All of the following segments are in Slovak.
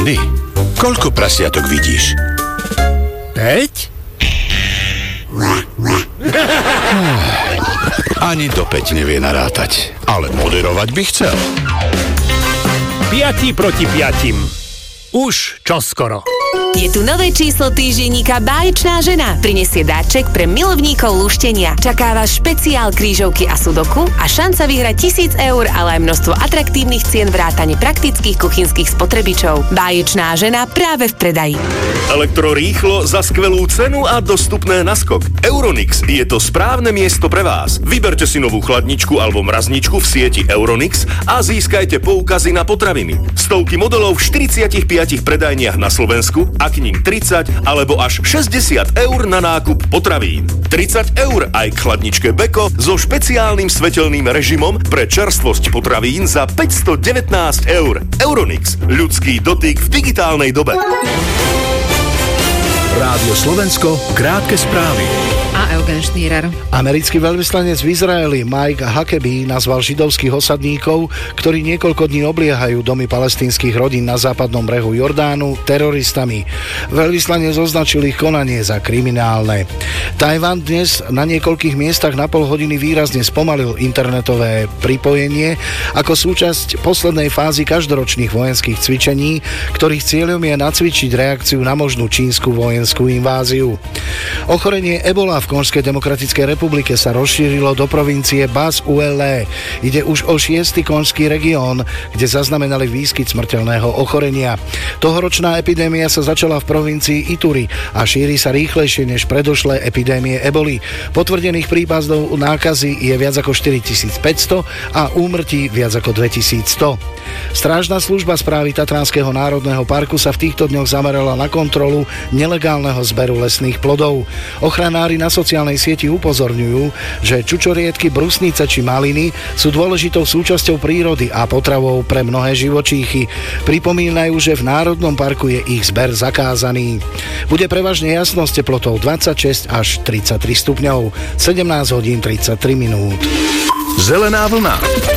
Andy, koľko prasiatok vidíš? 5? Ani do 5 nevie narátať, ale moderovať by chcel. 5 proti 5. Už čoskoro. Je tu nové číslo týždenníka Báječná žena. Prinesie darček pre milovníkov lúštenia. Čaká vás špeciál krížovky a sudoku a šanca vyhrať 1,000 eur, ale aj množstvo atraktívnych cien vrátane praktických kuchynských spotrebičov. Báječná žena práve v predaji. Elektrorýchlo za skvelú cenu a dostupné na skok. Euronix je to správne miesto pre vás. Vyberte si novú chladničku alebo mrazničku v sieti Euronix a získajte poukazy na potraviny. Stovky modelov v 45 predajniach na Slovensku a k ním 30 alebo až 60 eur na nákup potravín. 30 eur aj k chladničke Beko so špeciálnym svetelným režimom pre čerstvosť potravín za 519 eur. Euronix. Ľudský dotyk v digitálnej dobe. Rádio Slovensko, krátke správy. A Eugen Štýrer. Americký veľvyslanec v Izraeli Mike Huckabee nazval židovských osadníkov, ktorí niekoľko dní obliehajú domy palestínskych rodín na západnom brehu Jordánu, teroristami. Veľvyslanec označil ich konanie za kriminálne. Tajvan dnes na niekoľkých miestach na pol hodiny výrazne spomalil internetové pripojenie ako súčasť poslednej fázy každoročných vojenských cvičení, ktorých cieľom je nacvičiť reakciu na možnú čínsku vojenskú inváziu. Ochorenie ebola v Konžskej demokratickej republike sa rozšírilo do provincie Bas-Uele. Ide už o 6. konžský región, kde zaznamenali výskyt smrteľného ochorenia. Tohoročná epidémia sa začala v provincii Ituri a šíri sa rýchlejšie než predošlé epidémie eboli. Potvrdených prípadov nákazy je viac ako 4500 a úmrtí viac ako 2100. Strážna služba správy Tatranského národného parku sa v týchto dňoch zamerala na kontrolu nelegálneho zberu lesných plodov. Ochranári na sociálnej sieti upozorňujú, že čučoriedky, brusnice či maliny sú dôležitou súčasťou prírody a potravou pre mnohé živočíchy. Pripomínajú, že v Národnom parku je ich zber zakázaný. Bude prevažne jasno s teplotou 26 až 33 stupňov, 17 hodín 33 minút. Zelená vlna.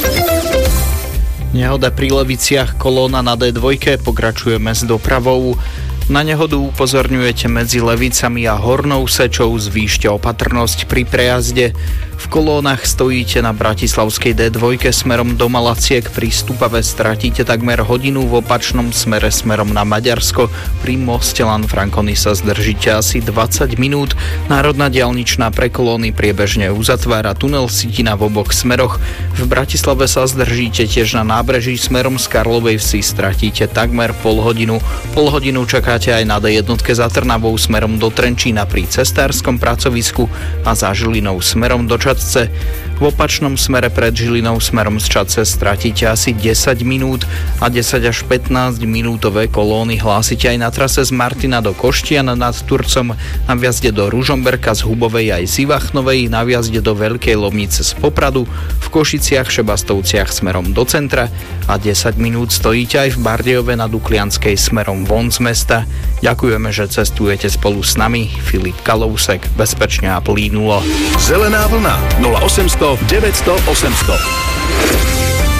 Nehoda pri Leviciach, kolóna na D2 pokračujeme s dopravou. Na nehodu upozorňujete medzi Levicami a Hornou Sečou, zvýšte opatrnosť pri prejazde. V kolónach stojíte na bratislavskej D2 smerom do Malaciek, pri Stupave stratíte takmer hodinu, v opačnom smere smerom na Maďarsko. Pri moste Lanfranconi sa zdržíte asi 20 minút. Národná diaľničná pre kolóny priebežne uzatvára tunel Sitina v oboch smeroch. V Bratislave sa zdržíte tiež na nábreží smerom z Karlovej Vsi, stratíte takmer pol hodinu. Pol hodinu čakáte aj na D1 za Trnavou smerom do Trenčína pri cestárskom pracovisku a za Žilinou smerom do Čadce. V opačnom smere pred Žilinou smerom z Čadce stratíte asi 10 minút a 10 až 15 minútové kolóny hlásite aj na trase z Martina do Koštian nad Turcom, na vjazde do Ružomberka z Hubovej aj z Ivachnovej, na vjazde do Veľkej Lomnice z Popradu, v Košiciach, Šebastovciach smerom do centra a 10 minút stojíte aj v Bardejove na Duklianskej smerom von z mesta. Ďakujeme, že cestujete spolu s nami. Filip Kalousek, bezpečne a plínulo. Zelená vlna 0800 900 800.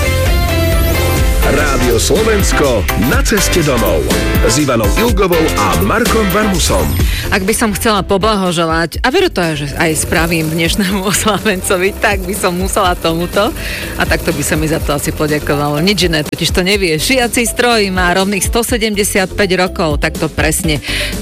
Rádio Slovensko na ceste domov s Ivanou Ilgovou a Markom Varmusom. Ak by som chcela poblahoželať, a veru to je, že aj spravím dnešnému oslávencovi, tak by som musela tomuto a takto by som mi za to asi poďakovalo. Nič iné, totiž to nevie. Šiaci stroj má rovných 175 rokov, takto presne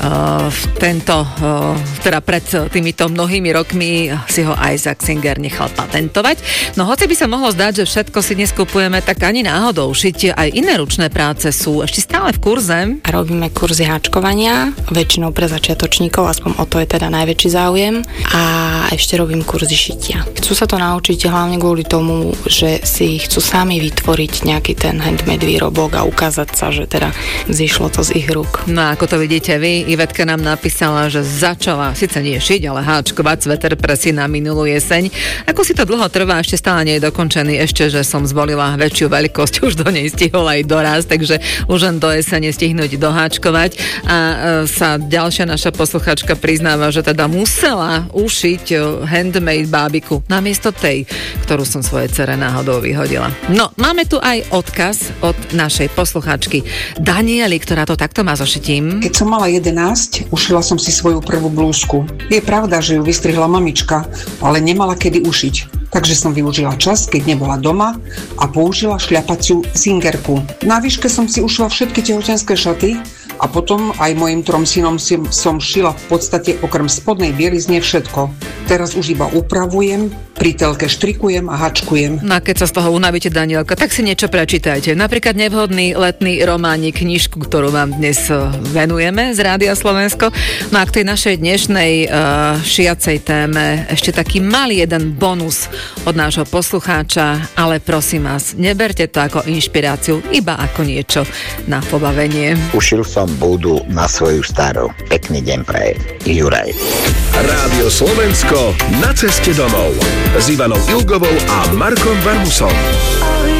teda pred týmito mnohými rokmi si ho Isaac Singer nechal patentovať. No hoci by sa mohlo zdať, že všetko si dnes kupujeme, tak ani náhodou. Šitie aj iné ručné práce sú ešte stále v kurze. A robíme kurzy háčkovania, väčšinou pre začiatočníkov, aspoň o to je teda najväčší záujem. A ešte robím kurzy šitia. Chcú sa to naučiť hlavne kvôli tomu, že si chcú sami vytvoriť nejaký ten handmade výrobok a ukázať sa, že teda zišlo to z ich rúk. No ako to vidíte vy, Ivetka nám napísala, že začala, síce nie šiť, ale háčkovať sveter pre syna minulú jeseň. Ako si to dlho trvá, ešte stále nie je dokončený, ešte, že som zvolila väčšiu veľkosť, už do nej stihol aj doraz, takže už len do jesene stihnúť doháčkovať. A sa ďalšia naša poslucháčka priznáva, že teda musela ušiť handmade bábiku namiesto tej, ktorú som svojej dcere náhodou vyhodila. No, máme tu aj odkaz od našej poslucháčky Daniely, ktorá to takto má so šitím. Keď som mala 11, ušila som si svoju prvú blúzku. Je pravda, že ju vystrihla mamička, ale nemala kedy ušiť. Takže som využila čas, keď nebola doma a použila šľapaciu zingerku. Na výške som si ušila všetky tehotenské šaty a potom aj mojim 3 synom som šila v podstate okrem spodnej bielizne všetko. Teraz už iba upravujem, pri telke štrikujem a hačkujem. No a keď sa z toho unavíte, Danielka, tak si niečo prečítajte. Napríklad Nevhodný letný románik, knižku, ktorú vám dnes venujeme z Rádia Slovensko. No a k tej našej dnešnej šiacej téme ešte taký malý jeden bonus od nášho poslucháča, ale prosím vás, neberte to ako inšpiráciu, iba ako niečo na pobavenie. Ušil som búdu na svoju starú. Pekný deň praje. Juraj. Rádio Slovensko na ceste domov s Ivanou Ilgovou a Markom Varmusom.